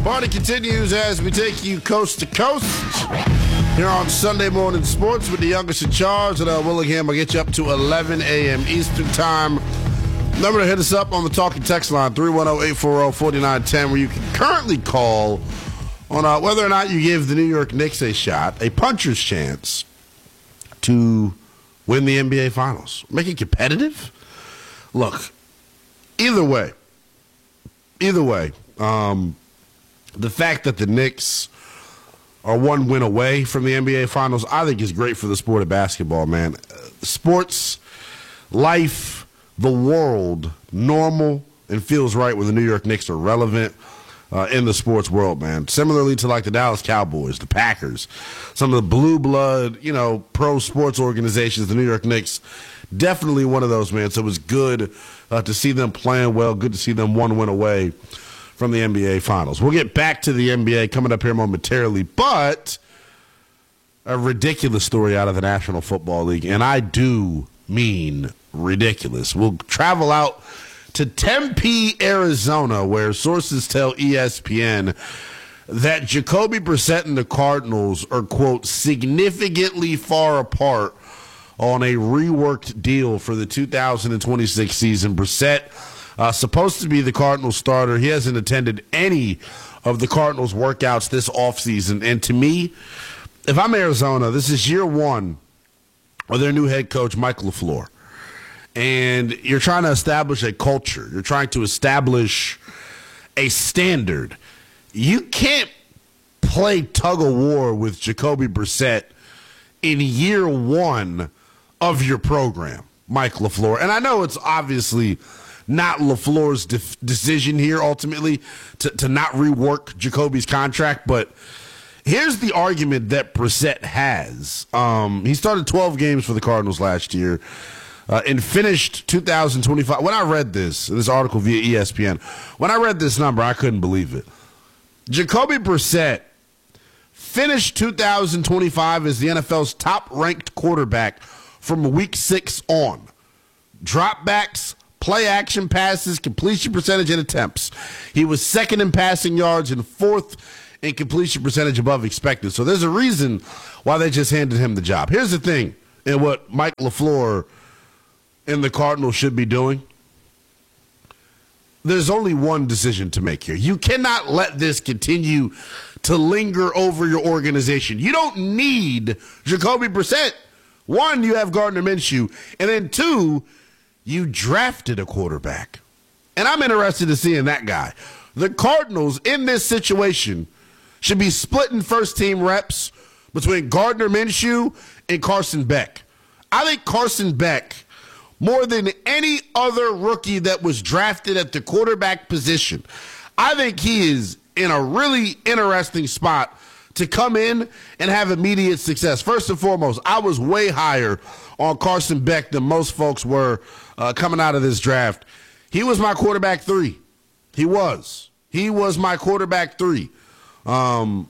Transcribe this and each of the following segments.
Party continues as we take you coast to coast here on Sunday Morning Sports with the youngest in charge at Willingham. I'll get you up to 11 a.m. Eastern Time. Number to hit us up on the talking text line, 310-840-4910, where you can currently call on whether or not you give the New York Knicks a shot, a puncher's chance, to win the NBA Finals. Make it competitive? Look, either way, the fact that the Knicks are one win away from the NBA Finals, I think is great for the sport of basketball, man. Sports, life, the world, normal, and feels right when the New York Knicks are relevant in the sports world, man. Similarly to like the Dallas Cowboys, the Packers, some of the blue blood, pro sports organizations, the New York Knicks, definitely one of those, man. So it was good to see them playing well, good to see them one win away from the NBA Finals. We'll get back to the NBA coming up here momentarily, but a ridiculous story out of the National Football League, and I do mean ridiculous. We'll travel out to Tempe, Arizona, where sources tell ESPN that Jacoby Brissett and the Cardinals are, quote, significantly far apart on a reworked deal for the 2026 season. Brissett supposed to be the Cardinals starter. He hasn't attended any of the Cardinals workouts this offseason. And to me, if I'm Arizona, this is year one of their new head coach, Mike LaFleur. And you're trying to establish a culture. You're trying to establish a standard. You can't play tug of war with Jacoby Brissett in year one of your program, Mike LaFleur. And I know it's obviously not LaFleur's decision here ultimately to not rework Jacoby's contract, but here's the argument that Brissett has. He started 12 games for the Cardinals last year and finished 2025. When I read this article via ESPN, when I read this number, I couldn't believe it. Jacoby Brissett finished 2025 as the NFL's top-ranked quarterback from week 6 on. Dropbacks, play action passes, completion percentage, and attempts. He was second in passing yards and fourth in completion percentage above expected. So there's a reason why they just handed him the job. Here's the thing, and what Mike LaFleur and the Cardinals should be doing. There's only one decision to make here. You cannot let this continue to linger over your organization. You don't need Jacoby Brissett. One, you have Gardner Minshew, and then two, you drafted a quarterback. And I'm interested in seeing that guy. The Cardinals, in this situation, should be splitting first-team reps between Gardner Minshew and Carson Beck. I think Carson Beck, more than any other rookie that was drafted at the quarterback position, I think he is in a really interesting spot to come in and have immediate success. First and foremost, I was way higher on Carson Beck than most folks were coming out of this draft. He was my quarterback 3. He was my quarterback 3. I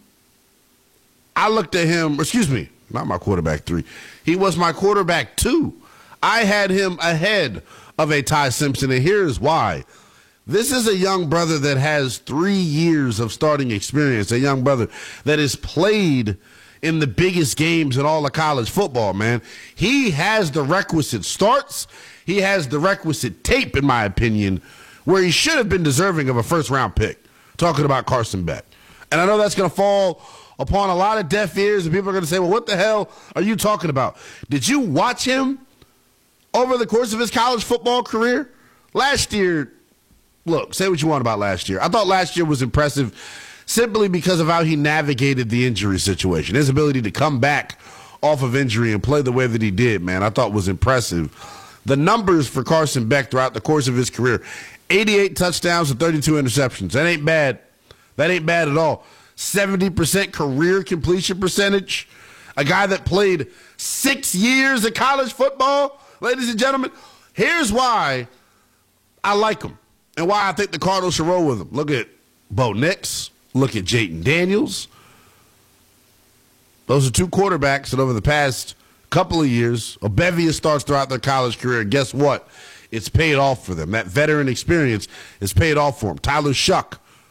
looked at him, not my quarterback 3. He was my quarterback 2. I had him ahead of a Ty Simpson, and here's why. This is a young brother that has 3 years of starting experience, a young brother that has played in the biggest games in all of college football, man. He has the requisite starts. He has the requisite tape, in my opinion, where he should have been deserving of a first-round pick, talking about Carson Beck. And I know that's going to fall upon a lot of deaf ears, and people are going to say, well, what the hell are you talking about? Did you watch him over the course of his college football career? Last year, look, say what you want about last year. I thought last year was impressive simply because of how he navigated the injury situation. His ability to come back off of injury and play the way that he did, man, I thought was impressive. The numbers for Carson Beck throughout the course of his career, 88 touchdowns and 32 interceptions. That ain't bad. That ain't bad at all. 70% career completion percentage. A guy that played 6 years of college football, ladies and gentlemen. Here's why I like him and why I think the Cardinals should roll with him. Look at Bo Nix. Look at Jayden Daniels. Those are 2 quarterbacks that over the past couple of years, a bevy of starts throughout their college career. And guess what? It's paid off for them. That veteran experience is paid off for them. Tyler Shuck,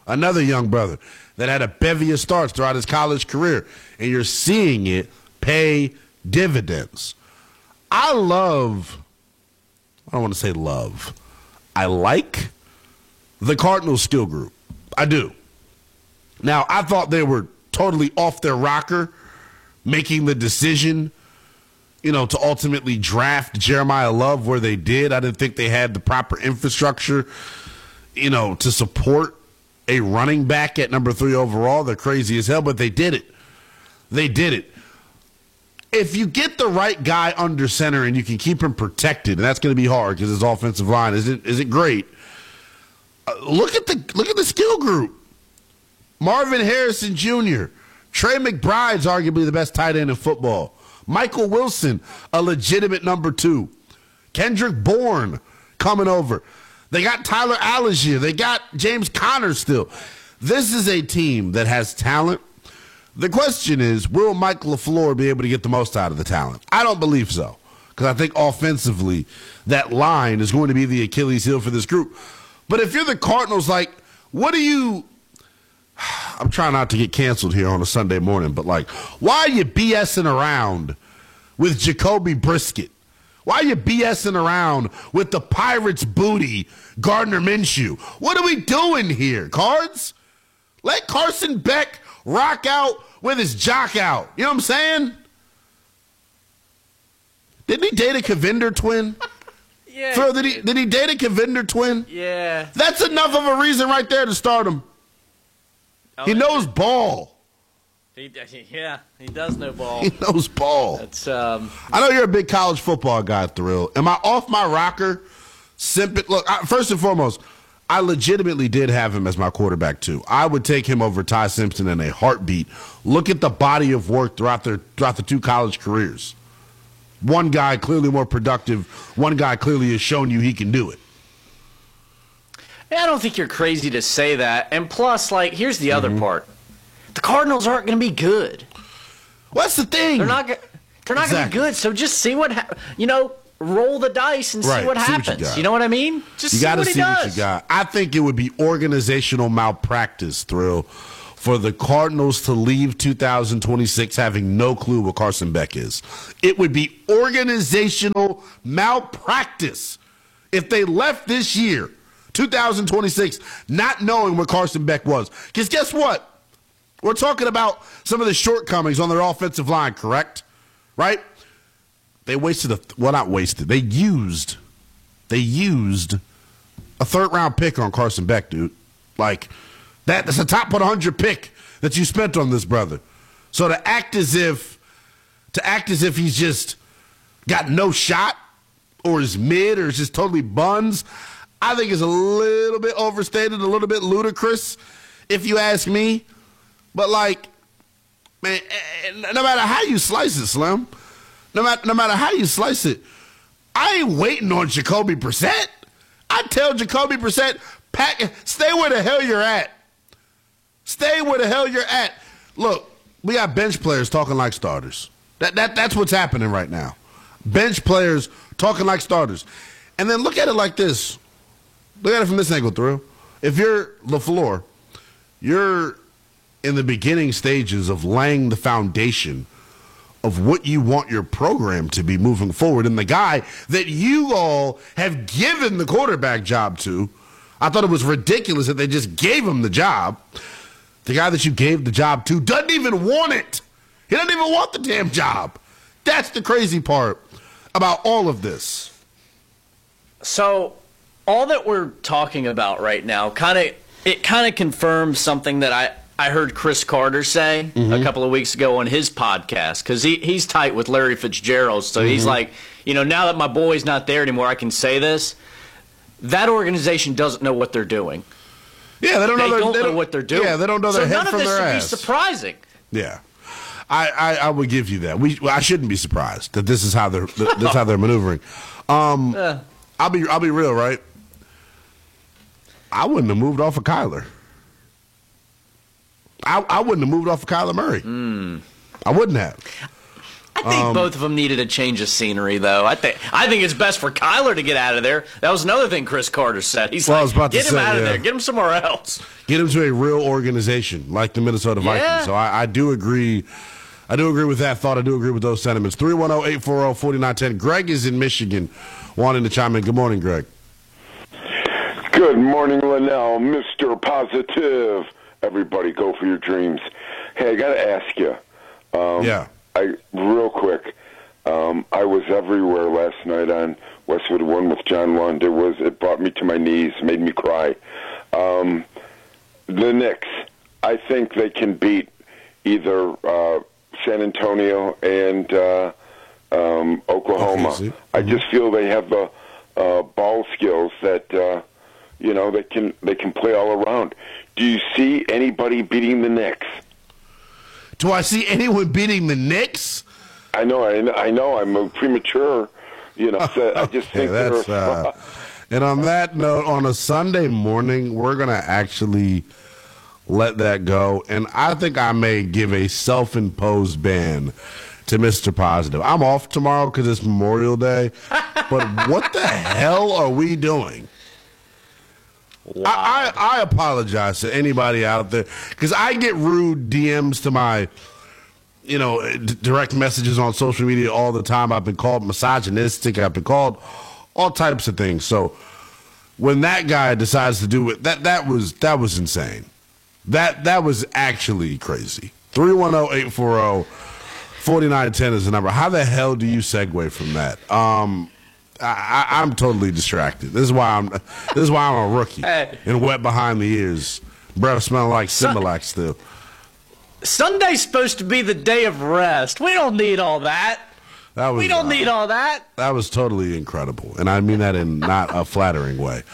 another young brother that had a bevy of starts throughout his college career, and you're seeing it pay dividends. I don't want to say love. I like the Cardinals skill group. I do. Now, I thought they were totally off their rocker making the decision, to ultimately draft Jeremiah Love where they did. I didn't think they had the proper infrastructure, to support a running back at number 3 overall. They're crazy as hell, but they did it. They did it. If you get the right guy under center and you can keep him protected, and that's going to be hard because his offensive line isn't great. Look at the skill group. Marvin Harrison Jr., Trey McBride's arguably the best tight end in football. Michael Wilson, a legitimate number 2. Kendrick Bourne coming over. They got Tyler Algier. They got James Conner still. This is a team that has talent. The question is, will Mike LaFleur be able to get the most out of the talent? I don't believe so, because I think offensively that line is going to be the Achilles heel for this group. But if you're the Cardinals, what do you – I'm trying not to get canceled here on a Sunday morning, but, why are you BSing around with Jacoby Brisket? Why are you BSing around with the Pirates' booty, Gardner Minshew? What are we doing here, Cards? Let Carson Beck rock out with his jock out. You know what I'm saying? Didn't he date a Kavinder twin? Yeah. Phil, did he date a Kavinder twin? Yeah. That's enough of a reason right there to start him. He knows ball. He does know ball. He knows ball. That's I know you're a big college football guy, Thrill. Am I off my rocker? Look, first and foremost, I legitimately did have him as my quarterback too. I would take him over Ty Simpson in a heartbeat. Look at the body of work throughout the 2 college careers. One guy clearly more productive. One guy clearly has shown you he can do it. I don't think you're crazy to say that. And plus, here's the other part. The Cardinals aren't going to be good. What's the thing? They're not going to be good. So just see what roll the dice and see what happens. You know what I mean? Just you got to see see what he what does. you got. I think it would be organizational malpractice, Thrill, for the Cardinals to leave 2026 having no clue what Carson Beck is. It would be organizational malpractice if they left this year, 2026, not knowing what Carson Beck was. Because guess what? We're talking about some of the shortcomings on their offensive line, correct? Right? They not wasted. They used a 3rd-round pick on Carson Beck, dude. That's a top 100 pick that you spent on this brother. So to act as if he's just got no shot or is mid or is just totally buns, I think is a little bit overstated, a little bit ludicrous, if you ask me. But man, no matter how you slice it, Slim, no matter how you slice it, I ain't waiting on Jacoby Brissett. I tell Jacoby Brissett, stay where the hell you're at. Stay where the hell you're at. Look, we got bench players talking like starters. That's what's happening right now. Bench players talking like starters. And then look at it like this. Look at it from this angle, Thrill. If you're LaFleur, you're in the beginning stages of laying the foundation of what you want your program to be moving forward. And the guy that you all have given the quarterback job to, I thought it was ridiculous that they just gave him the job. The guy that you gave the job to doesn't even want it. He doesn't even want the damn job. That's the crazy part about all of this. So all that we're talking about right now kind of confirms something that I heard Chris Carter say a couple of weeks ago on his podcast, because he's tight with Larry Fitzgerald. So he's like, now that my boy's not there anymore, I can say this. That organization doesn't know what they're doing. Yeah, they don't know what they're doing. Yeah, they don't know their head from their ass. So none of this should be surprising. Yeah, I would give you that. I shouldn't be surprised that this is how they're maneuvering. I'll be real, right? I wouldn't have moved off of Kyler. I wouldn't have moved off of Kyler Murray. I wouldn't have. I think both of them needed a change of scenery, though. I think it's best for Kyler to get out of there. That was another thing Chris Carter said. He's get him out of there. Get him somewhere else. Get him to a real organization like the Minnesota Vikings. So I do agree. I do agree with that thought. I do agree with those sentiments. 310-840-4910. Greg is in Michigan wanting to chime in. Good morning, Greg. Good morning, Linnell. Mr. Positive. Everybody go for your dreams. Hey, I got to ask you. Real quick. I was everywhere last night on Westwood One with John Lund. It brought me to my knees, made me cry. The Knicks, I think they can beat either San Antonio and Oklahoma. Mm-hmm. I just feel they have the ball skills that they can play all around. Do you see anybody beating the Knicks? Do I see anyone beating the Knicks? I know. I'm a premature. So I just think that's. And on that note, on a Sunday morning, we're gonna actually let that go, and I think I may give a self-imposed ban to Mr. Positive. I'm off tomorrow because it's Memorial Day, but what the hell are we doing? Wow. I apologize to anybody out there because I get rude DMs to my, direct messages on social media all the time. I've been called misogynistic. I've been called all types of things. So when that guy decides to do it, that was insane. That was actually crazy. 310-840-4910 is the number. How the hell do you segue from that? I'm totally distracted. This is why I'm a rookie and wet behind the ears. Breath smelling like Similac still. Sunday's supposed to be the day of rest. We don't need all that. We don't need all that. That was totally incredible, and I mean that in not a flattering way.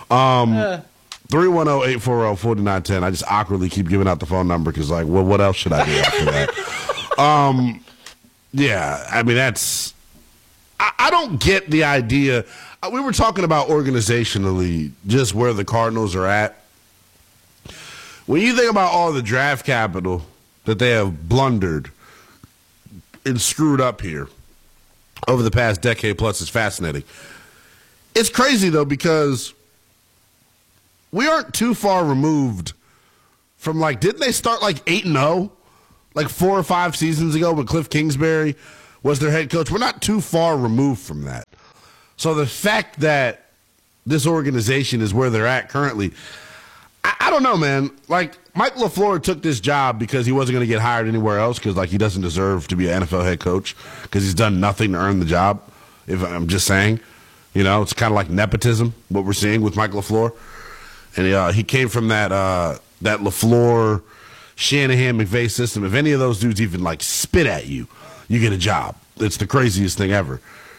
310-840-4910. I just awkwardly keep giving out the phone number because, what else should I do after that? Yeah, I mean that's. I don't get the idea. We were talking about organizationally just where the Cardinals are at. When you think about all the draft capital that they have blundered and screwed up here over the past decade plus, it's fascinating. It's crazy, though, because we aren't too far removed from, didn't they start 8-0? 4 or 5 seasons ago when Cliff Kingsbury was their head coach. We're not too far removed from that. So the fact that this organization is where they're at currently, I don't know, man. Mike LaFleur took this job because he wasn't going to get hired anywhere else because, he doesn't deserve to be an NFL head coach because he's done nothing to earn the job. If I'm just saying, it's kind of like nepotism, what we're seeing with Mike LaFleur. And he came from that LaFleur, Shanahan, McVay system. If any of those dudes even, spit at you, you get a job. It's the craziest thing ever.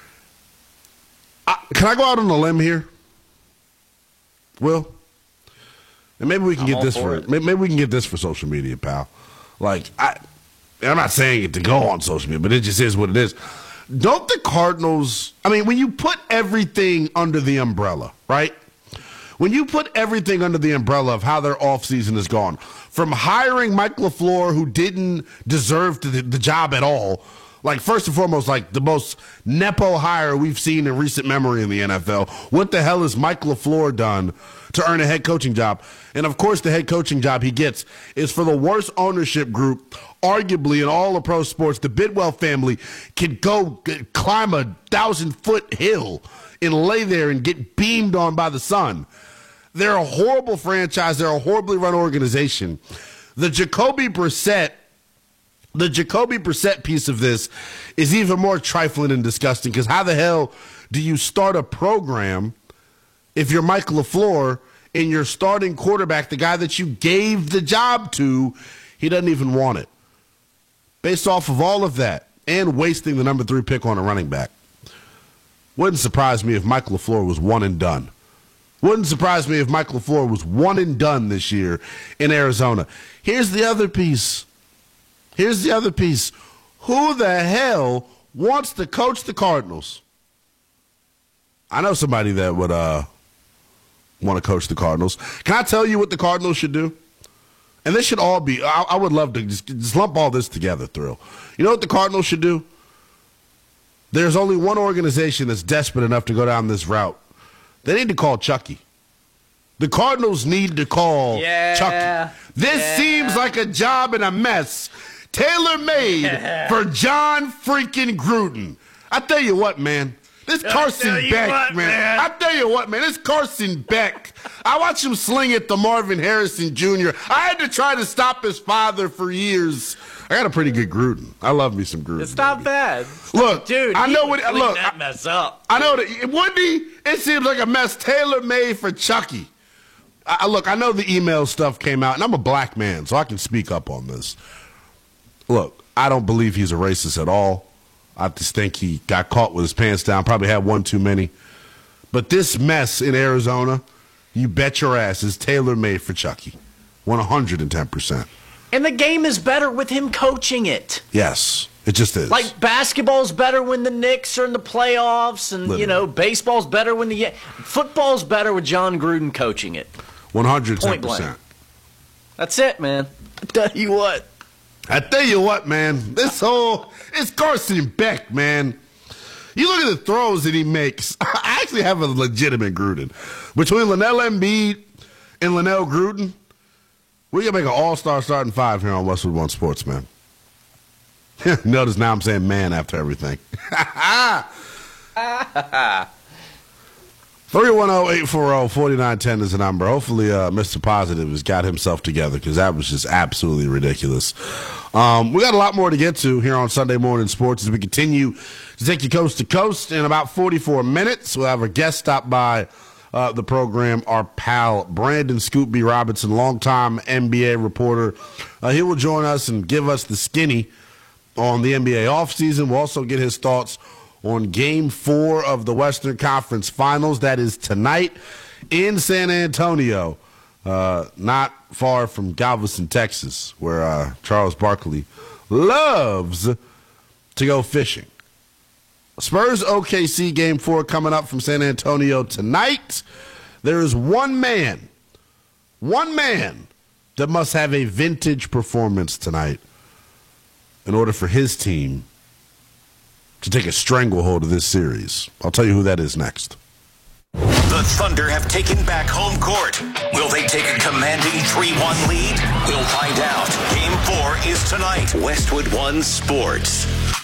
Can I go out on a limb here, Will? And maybe we can get this for it. Maybe we can get this for social media, pal. I'm not saying it to go on social media, but it just is what it is. Don't the Cardinals? I mean, when you put everything under the umbrella, right? When you put everything under the umbrella of how their offseason has gone, from hiring Mike LaFleur, who didn't deserve the job at all, first and foremost, the most nepo hire we've seen in recent memory in the NFL. What the hell has Mike LaFleur done to earn a head coaching job? And, of course, the head coaching job he gets is for the worst ownership group, arguably, in all of pro sports. The Bidwell family can go climb a 1,000-foot hill and lay there and get beamed on by the sun. They're a horrible franchise. They're a horribly run organization. The Jacoby Brissett piece of this is even more trifling and disgusting because how the hell do you start a program if you're Mike LaFleur and your starting quarterback, the guy that you gave the job to, he doesn't even want it? Based off of all of that and wasting the number 3 pick on a running back. Wouldn't surprise me if Mike LaFleur was one and done. Wouldn't surprise me if Mike LaFleur was one and done this year in Arizona. Here's the other piece. Who the hell wants to coach the Cardinals? I know somebody that would want to coach the Cardinals. Can I tell you what the Cardinals should do? And this should all be, I would love to just lump all this together, Thrill. You know what the Cardinals should do? there's only one organization that's desperate enough to go down this route. They need to call Chucky. The Cardinals need to call Chucky. This seems like a job and a mess tailor-made for John freaking Gruden. I tell you what, man. This Carson Beck, man. I tell you what, man. This Carson Beck. I watched him sling it to Marvin Harrison Jr. I had to try to stop his father for years. I got a pretty good Gruden. I love me some Gruden. It's not bad. Look, dude, I know what. Look, that mess up. I know that. Wouldn't he? It seems like a mess tailor-made for Chucky. Look, I know the email stuff came out, and I'm a black man, so I can speak up on this. Look, I don't believe he's a racist at all. I just think he got caught with his pants down, probably had one too many. But this mess in Arizona, you bet your ass, is tailor-made for Chucky. 110%. And the game is better with him coaching it. Yes, it just is. Like, basketball's better when the Knicks are in the playoffs, and, Literally. baseball's better when football's better with John Gruden coaching it. 110%. That's it, man. I tell you what, man. It's Carson Beck, man. You look at the throws that he makes. I actually have a legitimate Gruden. Between Linnell Embiid and Linnell Gruden, we're going to make an all-star starting five here on Westwood One Sports, man. Notice now I'm saying man after everything. 310-840-4910 is the number. Hopefully Mr. Positive has got himself together, because that was just absolutely ridiculous. We got a lot more to get to here on Sunday Morning Sports as we continue to take you coast to coast. In about 44 minutes, we'll have a guest stop by the program, our pal Brandon Scoop B. Robinson, longtime NBA reporter. He will join us and give us the skinny on the NBA offseason. We'll also get his thoughts on Game 4 of the Western Conference Finals. That is tonight in San Antonio, not far from Galveston, Texas, where Charles Barkley loves to go fishing. Spurs OKC Game 4 coming up from San Antonio tonight. There is one man that must have a vintage performance tonight in order for his team to take a stranglehold of this series. I'll tell you who that is next. The Thunder have taken back home court. Will they take a commanding 3-1 lead? We'll find out. Game 4 is tonight. Westwood One Sports.